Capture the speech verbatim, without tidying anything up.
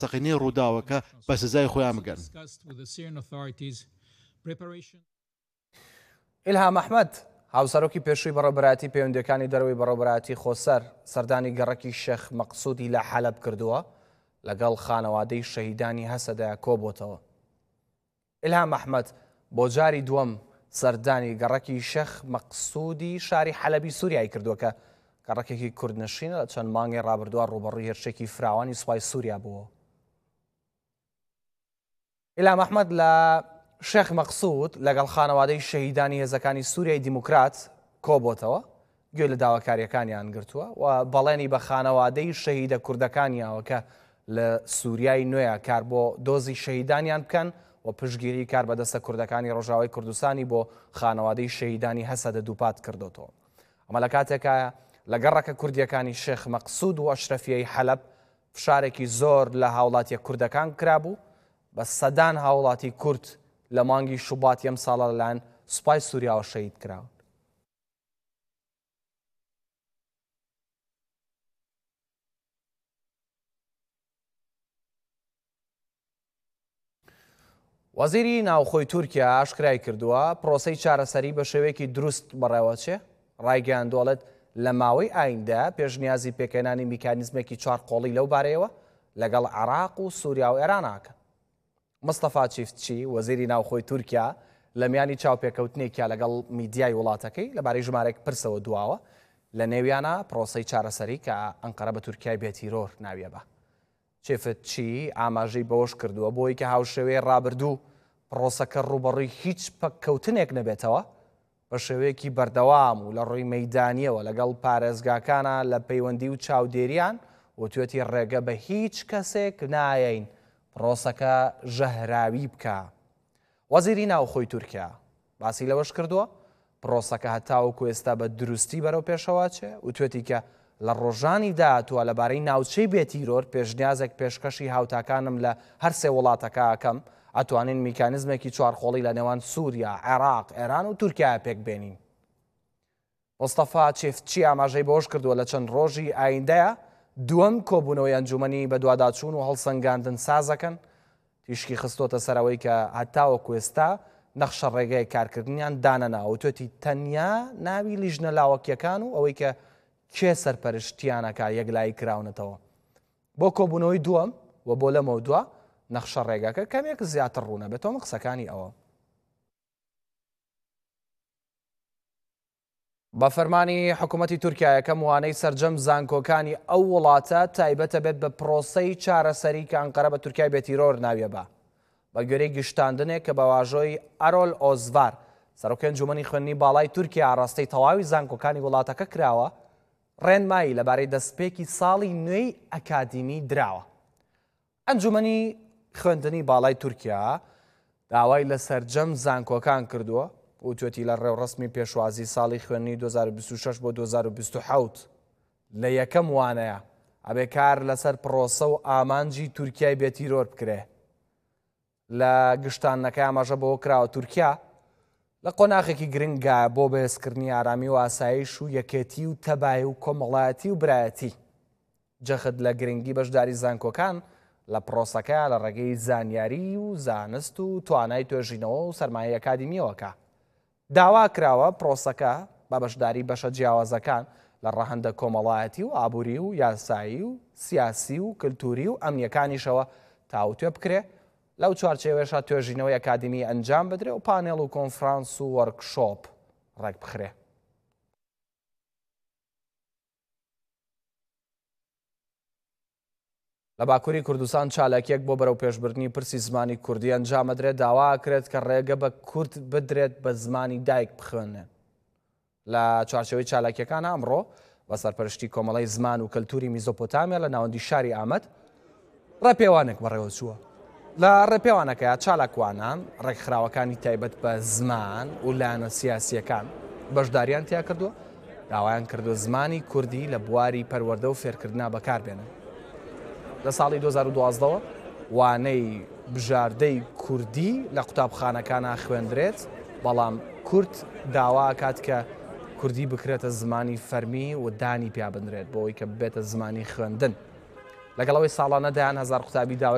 تەقینەی ڕووداوەکە بە سزای خۆیان بگەن. ئیلهام ئەحمەد هاوسەرۆکی پێشووی بەڕێوەبەرایەتی پەیوەندیەکانی دەرەوەی بەڕێوەبەرایەتی خۆسەر سەردانی گەڕەکی شێخ مەقسوودی لە حەلەب کردووە لەگەڵ خانەوادەی شەهیدانی هەسەدایە کۆبووتەوە. ئیلهام ئەحمەد بۆ جاری دووەم سەردانی گەڕەکی شێخ مەقسوودی شاری حەلەبی سووریای کردووە کە گەڕەکێکی کوردنشینە لە چەند مانگی ڕابردووە ڕوبەڕووی هێرشێکی فراوانی سوپای سووریا بووە. ئیلهام ئەحمەد لە شێخ مەقسوود لەگەڵ خانەوادەی شەهیدانی هێزەکانی سووریای دیموکرات کۆبووتەوە، گوێ لە داواکاریەکانیان گرتووە و بەڵێنی بە خانەوادەی شەهیدە کوردەکانیەوە کە لە سووریای نوێیە کار بۆ دۆزی شەهیدانیان بکەن و پشتگیری کار بەدەستە کوردەکانی ڕۆژاوای کوردستانی بۆ خانەوادەی شەهیدانی هەسەدە دووپات کردوتەوە. ئەمە لە کاتێکە لە گەڕەکە کوردیەکانی شێخ مەقسوود و ئەشرەفیەی حەلەب فشارێکی زۆر لە هاوڵاتیە کوردەکان کرابوو بە سەدان هاوڵاتی کورد لە مانگی شوباتی ئەم ساڵە لەلایەن سوپای سووریاوە شەهید کراون. وەزیری ناوخۆی تورکیا ئاشکرای کردووە پرۆسەی چارەسەری بە شێوەیەکی دروست بەڕێوەچێ ڕایگەیاندوڵێت لە ماوەی ئایندا پێشنیازی پێکەنانی میکانیزمێکی چوارقۆڵی لەو بارەیەوە لەگەڵ عێراق و سووریا و ئێران ناکەن. مستەفا چیفتچی وەزیری ناوخۆی تورکیا لە میانی چاوپێکەوتنێکیا لەگەڵ میدیای وڵاتەکەی لەبارەی ژمارەیەک پرسەوە دواوە لە نێویانە پرۆسەی چارەسەری کە ئەنقەرە بە تورکیای بێتیرۆر ناویە بە. چیفتچی ئاماژەی بەوەش کردووە بۆی کە هاوشێوەیە ڕابردوو پرۆسەکە ڕوبەڕووی هیچ پەککەوتنێک نەبێتەوە بە شێوەیەکی بەردەوام و لە ڕووی مەیدانیەوە لەگەڵ پارێزگاکانە لە پەیوەندی و چاودێریان و توێتی ڕێگە بە هیچ کەسێک نایەین پرۆسەکە ژەهراوی بکە. وەزیری ناوخۆی تورکیا باسی لەوەش کردووە پرۆسەکە هەتاوەکو ئێستا بە دروستی بەرەو پێشەواچێ و توێتی کە لە ڕۆژانی داهاتووە لەبارەی ناوچەی بێتیرۆر پێشنیازێک پێشکەشی هاوتاکانم لە هەر سێ وڵاتەکە ئەکەم ئەتوانین میکانیزمێکی چوارخۆڵی لە نێوان سووریا، عێراق، ئێران و تورکیا پێک بێنین. مستەفا چیفتچی ئاماژەی بەوەش کردووە لە چەند ڕۆژی ئایندەیە دووەم کۆبوونەوەی ئەنجومەنی بە دوواداچوون و هەڵسەنگاندن سازەکەن تیشکی خستۆتە سەرەوەی کە هەتاوەکو ئێستا نەخشە ڕێگای کارکردنیان دانەنا و توێتی تەنیا ناوی لیژنە لاوەکیەکان و ئەوەی کە کێ سەرپەرشتیانەکە یەکلایی کراونەتەوە. بۆ کۆبوونەوەی دووەم و بۆ لەمە دووە نەخشە ڕێگاکە کەمێک زیاتر ڕوونە بێتەوە قسەکانی ئەوە. بە فەرمانی حکوومەتی تورکیا یەکەم وانەی سەرجەم زانکۆکانی ئەو وڵاتە تایبەتە بێت بە پرۆسەی چارەسەری کە ئەنقەرە بە تورکیای بێتیرۆر ناویە بە بە گوێرەی گشتاندنێک کە بە واژۆی ئەرۆل ئۆزڤار سەرۆکای ئەنجومەنی خوێندنی باڵای تورکیا ئاڕاستەی تەواوی زانکۆکانی وڵاتەکە کراوە ڕێنمایی لەبارەی دەستپێکی ساڵی نوێی ئەکادیمی دراوە. ئەنجومەنی خوێندنی باڵای تورکیا داوای لە سەرجەم زانکۆکان کردووە و توێتی لە ڕێوڕسمی پێشوازی ساڵی خوێندنی دوو هەزار و بیست و شەش بۆ دوو هەزار و بیست و حەوت لە یەکەم وانەیە ئەبێ کار لەسەر پرۆسە و ئامانجی تورکیای بێتیرۆر بکرێ. لە گشتانەکە ئاماژە بەوە کراوە تورکیا لە قۆناغێکی گرنگە بۆ بەهێزکردنی ئارامی و ئاسایش و یەکێتی و تەبای و کۆمەڵایەتی و برایەتی. جەخت لە گرنگی بەشداری زانکۆکان لە پرۆسەکە لە ڕێگەی زانیاری و زانست و توانای توێژینەوە و سەرمایە ئەکادیمیەوەکە. داوا کراوە پرۆسەکە بە بەشداری بەشە جیاوازەکان لە ڕەهەندە کۆمەڵایەتی و ئابووری و یاسایی و سیاسی و کللتوری و ئەمنیەکانیشەوە تاوتێ بکرێ لەو چوارچێوێشە توێژینەوەی ئەکادیمی ئەنجام بدرێ و پانێڵ و کۆنفرانس و وەرکشۆپ ڕێک بخرێ. لە باکووری کوردستان چالاکیەک بۆ بەرەو پێشبردننی پرسی زمانی کوردی ئەنجامەدرێت داوا کرێت کە ڕێگە بە کورد بدرێت بە زمانی دایک بخوێنێن. لە چوارچێوەی چالاکیەکان ئەمڕۆ بە سەرپەرشتی کۆمەڵی زمان و کەلتوری میزۆپۆتامیا لە ناوەندی شاری ئامەد ڕێپێوانێک بەڕێوە چووە. لە ڕێپێوانەکەیە چالاکوانان ڕێکخراوەکانی تایبەت بە زمان و لایەنە سیاسیەکان بەشداریان تیا کردووە داوایان کردو زمانی کوردی لە بواری پەروەردە و فێرکردنا بەکاربێنن. لە ساڵی دوو هەزار و دوازدەوە وانەی بژاردەی کوردی لە قوتابخانەکانە خوێندرێت بەڵام کورد داوا کات کە کوردی بکرێتە زمانی فەرمی و دانی پیا بنرێت بۆ ئەوەی کە بێتە زمانی خوێندن. لەگەڵەوەی ساڵانە دایان هەزار قوتابی داوای